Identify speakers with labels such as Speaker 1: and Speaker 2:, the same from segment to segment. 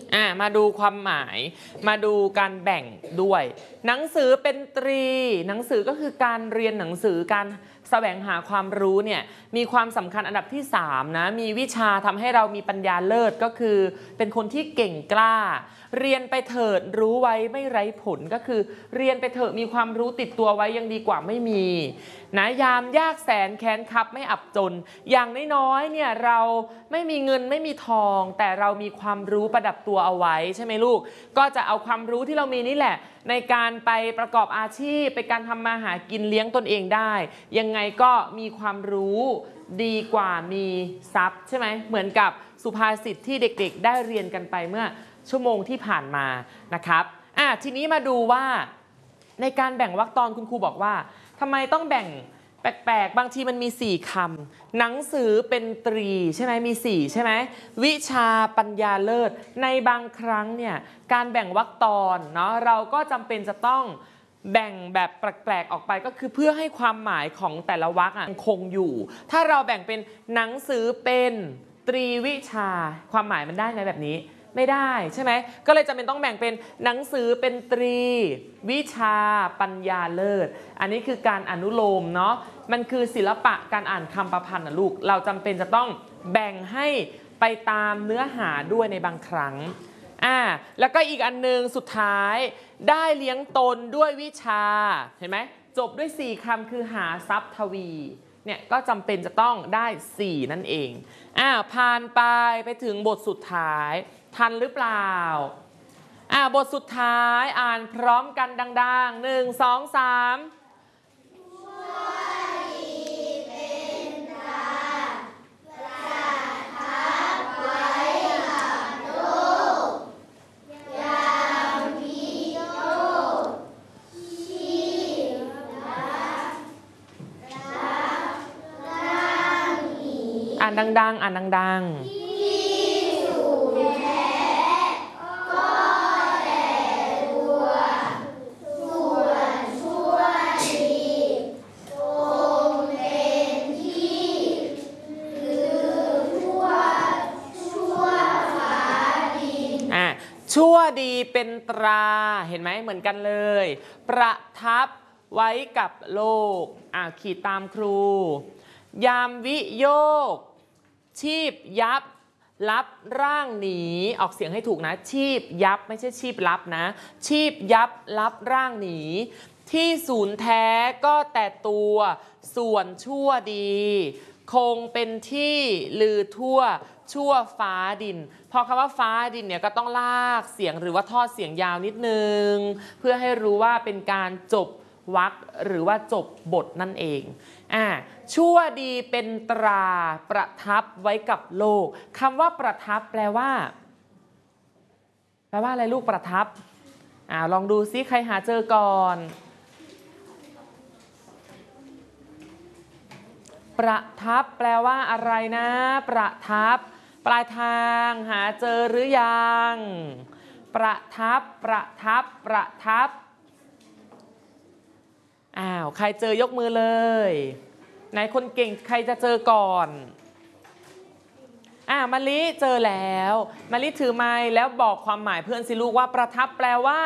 Speaker 1: มาดูความหมายมาดูการแบ่งด้วยหนังสือเป็นตรีหนังสือก็คือการเรียนหนังสือการแสวงหาความรู้เนี่ยมีความสำคัญอันดับที่3นะมีวิชาทำให้เรามีปัญญาเลิศก็คือเป็นคนที่เก่งกล้าเรียนไปเถิดรู้ไว้ไม่ไร้ผลก็คือเรียนไปเถิดมีความรู้ติดตัวไว้ยังดีกว่าไม่มีนะยามยากแสนแค้นคับไม่อับจนอย่างน้อยๆเนี่ยเราไม่มีเงินไม่มีทองแต่เรามีความรู้ประดับตัวเอาไว้ใช่ไหมลูกก็จะเอาความรู้ที่เรามีนี่แหละในการไปประกอบอาชีพไปการทำมาหากินเลี้ยงตนเองได้ยังไงก็มีความรู้ดีกว่ามีทรัพย์ใช่ไหมเหมือนกับสุภาษิตที่เด็กๆได้เรียนกันไปเมื่อชั่วโมงที่ผ่านมานะครับทีนี้มาดูว่าในการแบ่งวรรคตอนคุณครูบอกว่าทำไมต้องแบ่งแปลกๆบางทีมันมี4คำหนังสือเป็นตรีใช่ไหมมี4ใช่ไหมวิชาปัญญาเลิศในบางครั้งเนี่ยการแบ่งวรรคตอนเนาะเราก็จำเป็นจะต้องแบ่งแบบแปลกๆออกไปก็คือเพื่อให้ความหมายของแต่ละวรรคคงอยู่ถ้าเราแบ่งเป็นหนังสือเป็นตรีวิชาความหมายมันได้ไหมแบบนี้ไม่ได้ใช่ไหมก็เลยจำเป็นต้องแบ่งเป็นหนังสือเป็นตรีวิชาปัญญาเลิศอันนี้คือการอนุโลมเนาะมันคือศิลปะการอ่านคำประพันธ์นะลูกเราจำเป็นจะต้องแบ่งให้ไปตามเนื้อหาด้วยในบางครั้งแล้วก็อีกอันนึงสุดท้ายได้เลี้ยงตนด้วยวิชาเห็นไหมจบด้วย4คำคือหาทรัพย์ทวีเนี่ยก็จำเป็นจะต้องได้4นั่นเองผ่านไปถึงบทสุดท้ายทันหรือเปล่าบทสุดท้ายอ่านพร้อมกันดังๆ1 2 3อ่านดังๆอ่านดังๆชั่วดีเป็นตราเห็นไหมเหมือนกันเลยประทับไว้กับโลกขีดตามครูยามวิโยคชีพยับลับร่างหนีออกเสียงให้ถูกนะชีพยับไม่ใช่ชีพลับนะชีพยับลับร่างหนีที่ศูนย์แท้ก็แต่ตัวส่วนชั่วดีคงเป็นที่ลือทั่วชั่วฟ้าดินพอคำว่าฟ้าดินเนี่ยก็ต้องลากเสียงหรือว่าทอดเสียงยาวนิดนึงเพื่อให้รู้ว่าเป็นการจบวรรคหรือว่าจบบทนั่นเองชั่วดีเป็นตราประทับไว้กับโลกคำว่าประทับแปลว่าอะไรลูกประทับลองดูซิใครหาเจอก่อนประทับแปลว่าอะไรนะประทับปลายทางหาเจอหรือยังประทับประทับประทับใครเจอยกมือเลยไหนคนเก่งใครจะเจอก่อนมะลิเจอแล้วมะลิถือไมค์แล้วบอกความหมายเพื่อนสิลูกว่าประทับแปลว่า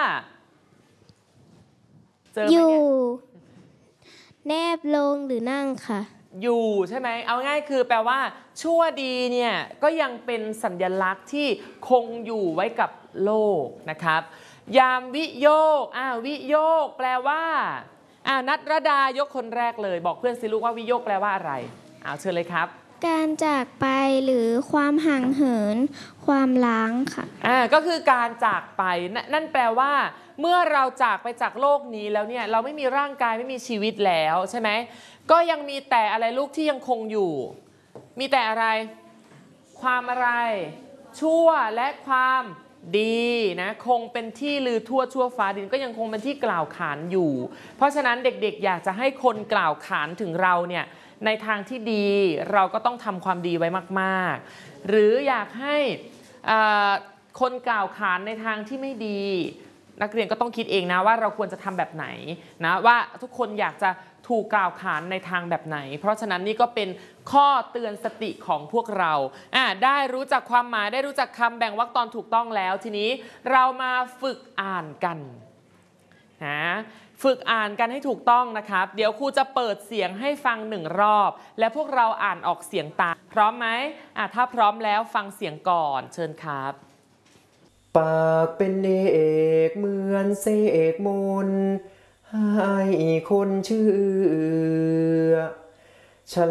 Speaker 1: เจอไหมเนี่ยอยู่
Speaker 2: แนบลงหรือนั่งค่ะ
Speaker 1: อยู่ใช่ไหมเอาง่ายคือแปลว่าชั่วดีเนี่ยก็ยังเป็นสัญลักษณ์ที่คงอยู่ไว้กับโลกนะครับยามวิโยควิโยคแปลว่านัทรดายกคนแรกเลยบอกเพื่อนสิลูกว่าวิโยคแปลว่าอะไรเชิญเลยครับ
Speaker 2: การจากไปหรือความห่างเหินความล้างค่ะ
Speaker 1: ก็คือการจากไปนั่นแปลว่าเมื่อเราจากไปจากโลกนี้แล้วเนี่ยเราไม่มีร่างกายไม่มีชีวิตแล้วใช่ไหมก็ยังมีแต่อะไรลูกที่ยังคงอยู่มีแต่อะไรความอะไรชั่วและความดีนะคงเป็นที่ลือทั่วชั่วฟ้าดินก็ยังคงเป็นที่กล่าวขานอยู่เพราะฉะนั้นเด็กๆอยากจะให้คนกล่าวขานถึงเราเนี่ยในทางที่ดีเราก็ต้องทำความดีไว้มากๆหรืออยากให้คนกล่าวขานในทางที่ไม่ดีนักเรียนก็ต้องคิดเองนะว่าเราควรจะทำแบบไหนนะว่าทุกคนอยากจะถูกกล่าวขานในทางแบบไหนเพราะฉะนั้นนี่ก็เป็นข้อเตือนสติของพวกเราได้รู้จักความหมายได้รู้จักคำแบ่งวรรคตอนถูกต้องแล้วทีนี้เรามาฝึกอ่านกันนะฝึกอ่านกันให้ถูกต้องนะครับเดี๋ยวครูจะเปิดเสียงให้ฟัง1 รอบและพวกเราอ่านออกเสียงตามพร้อมไหมถ้าพร้อมแล้วฟังเสียงก่อนเชิญครับ
Speaker 3: ปากเป็นเอกเหมือนเสกมนต์ให้คนเชื่อ